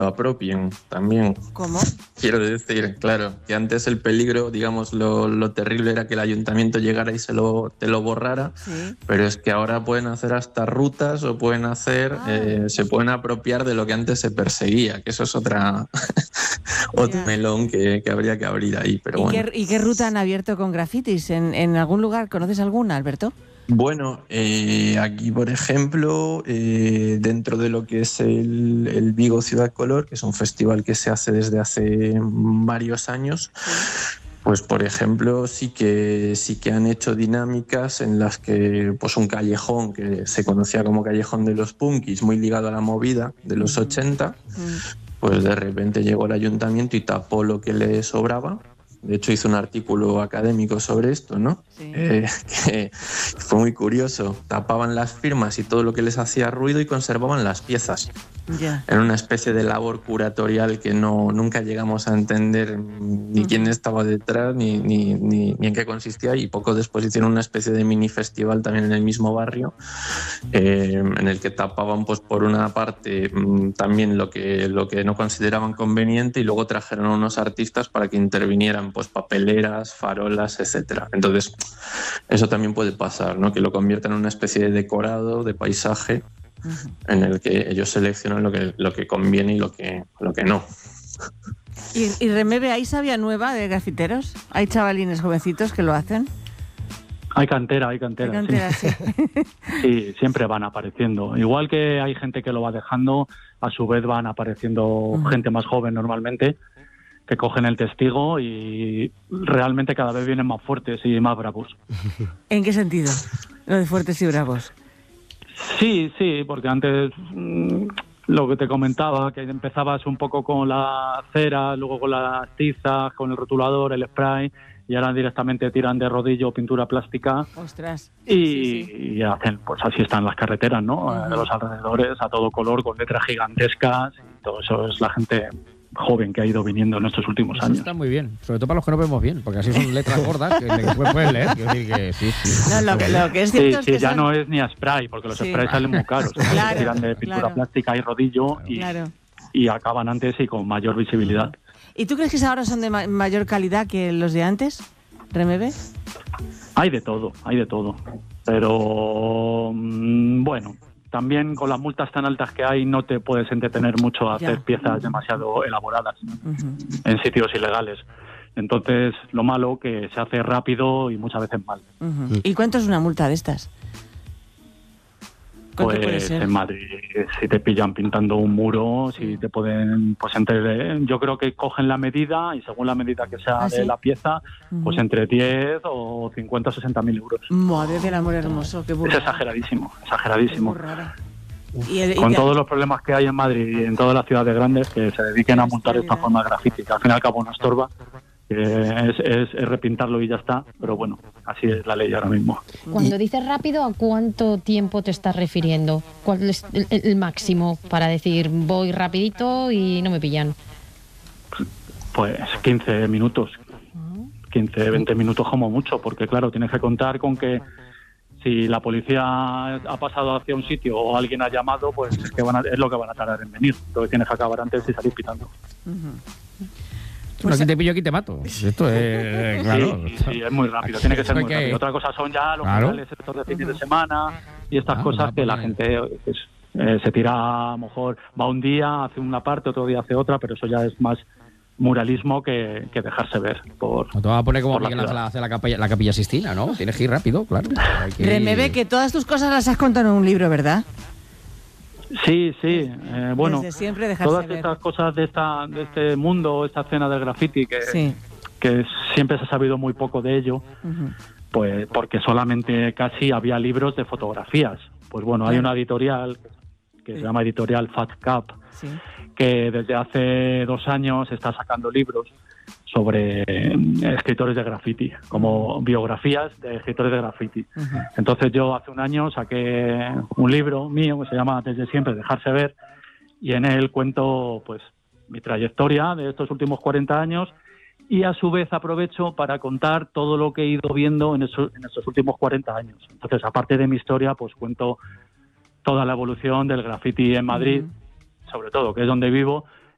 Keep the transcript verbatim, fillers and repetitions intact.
lo apropien también. ¿Cómo? Quiero decir, claro, que antes el peligro, digamos, lo, lo terrible era que el ayuntamiento llegara y se lo, te lo borrara, Sí. pero es que ahora pueden hacer hasta rutas o pueden hacer, Ah. eh, se pueden apropiar de lo que antes se perseguía, que eso es otra otro Ya. melón que, que habría que abrir ahí, pero ¿Y, bueno. qué, ¿Y qué ruta han abierto con grafitis? ¿En, en algún lugar? ¿Conoces alguna, Alberto? Bueno, eh, aquí por ejemplo, eh, dentro de lo que es el, el Vigo Ciudad Color, que es un festival que se hace desde hace varios años, pues por ejemplo sí que sí que han hecho dinámicas en las que pues un callejón que se conocía como Callejón de los Punkis, muy ligado a la movida de los Uh-huh. ochenta, Uh-huh. pues de repente llegó el ayuntamiento y tapó lo que le sobraba. De hecho, hizo un artículo académico sobre esto, ¿no? Sí. Eh, que fue muy curioso. Tapaban las firmas y todo lo que les hacía ruido y conservaban las piezas. Ya. Era una especie de labor curatorial que no, nunca llegamos a entender ni quién estaba detrás ni, ni, ni, ni en qué consistía, y poco después hicieron una especie de mini festival también en el mismo barrio, eh, en el que tapaban pues por una parte también lo que, lo que no consideraban conveniente, y luego trajeron a unos artistas para que intervinieran pues papeleras, farolas, etcétera. Entonces eso también puede pasar, ¿no? Que lo conviertan en una especie de decorado, de paisaje, uh-huh, en el que ellos seleccionan lo que, lo que conviene y lo que, lo que no. ¿Y, y Remebe, hay sabia nueva de grafiteros? ¿Hay chavalines jovencitos que lo hacen? Hay cantera, hay cantera. Hay cantera, sí. sí. Sí, siempre van apareciendo. Igual que hay gente que lo va dejando, a su vez van apareciendo uh-huh, gente más joven normalmente, que cogen el testigo y realmente cada vez vienen más fuertes y más bravos. ¿En qué sentido? Lo de fuertes y bravos. Sí, sí, porque antes mmm, lo que te comentaba, que empezabas un poco con la cera, luego con las tizas, con el rotulador, el spray, y ahora directamente tiran de rodillo pintura plástica. Ostras. Y, sí, sí. y hacen, pues así están las carreteras, ¿no? Uh-huh. De los alrededores, a todo color, con letras gigantescas, y todo eso es la gente joven que ha ido viniendo en estos últimos eso años. Está muy bien, sobre todo para los que no vemos bien, porque así son letras gordas que puedes leer. Quiero decir que sí, sí. No, lo, que, lo que es cierto sí, es sí, que ya son... no es ni a spray, porque los sí. sprays salen muy caros. Claro, tiran de pintura claro. plástica y rodillo y, claro. y acaban antes y con mayor visibilidad. ¿Y tú crees que ahora son de ma- mayor calidad que los de antes, Remebe? Hay de todo, hay de todo. Pero mmm, bueno, también con las multas tan altas que hay no te puedes entretener mucho a hacer ya. piezas demasiado elaboradas uh-huh, en sitios ilegales. Entonces, lo malo que se hace rápido y muchas veces mal. Uh-huh. ¿Y cuánto es una multa de estas? Pues en Madrid, si te pillan pintando un muro, sí. si te pueden, pues entre, yo creo que cogen la medida y según la medida que sea ¿Ah, de sí? la pieza, uh-huh, pues entre diez o cincuenta o sesenta mil euros. Madre del amor hermoso, qué burrada. Es exageradísimo, exageradísimo. Y el, y Con de... todos los problemas que hay en Madrid y en todas las ciudades grandes, que se dediquen a montar esta forma de graffiti, que al fin y al cabo no estorba, que es, es, es repintarlo y ya está, pero bueno, así es la ley ahora mismo. Cuando dices rápido, ¿a cuánto tiempo te estás refiriendo? ¿Cuál es el, el máximo para decir voy rapidito y no me pillan? Pues quince minutos, quince, veinte minutos como mucho, porque claro, tienes que contar con que si la policía ha pasado hacia un sitio o alguien ha llamado, pues es, que van a, es lo que van a tardar en venir. Entonces tienes que acabar antes y salir pitando. Uh-huh. Bueno, aquí te pillo, aquí te mato. Esto es, claro. Sí, sí, es muy rápido, tiene que ser muy que... rápido. Otra cosa son ya los claro. canales estos de fines de semana y estas ah, cosas que la bien. gente pues, eh, se tira, a lo mejor va un día, hace una parte, otro día hace otra, pero eso ya es más muralismo que, que dejarse ver. Por, no te vas a poner como Miguel Ángel hace la capilla, la capilla Sistina, ¿no? Tienes que ir rápido, claro. Que... Remebe, que todas tus cosas las has contado en un libro, ¿verdad? Sí, sí. Eh, bueno, desde siempre todas ver. estas cosas de esta de este mundo, esta escena del graffiti, que, sí. que siempre se ha sabido muy poco de ello, uh-huh, pues porque solamente casi había libros de fotografías. Pues bueno, claro. Hay una editorial que sí. se llama Editorial Fat Cap, sí. que desde hace dos años está sacando libros sobre escritores de graffiti, como biografías de escritores de graffiti. Uh-huh. Entonces yo hace un año saqué un libro mío que se llama Desde siempre, dejarse ver, y en él cuento pues mi trayectoria de estos últimos cuarenta años y a su vez aprovecho para contar todo lo que he ido viendo en, eso, en estos últimos cuarenta años. Entonces, aparte de mi historia, pues cuento toda la evolución del graffiti en Madrid, uh-huh, sobre todo, que es donde vivo,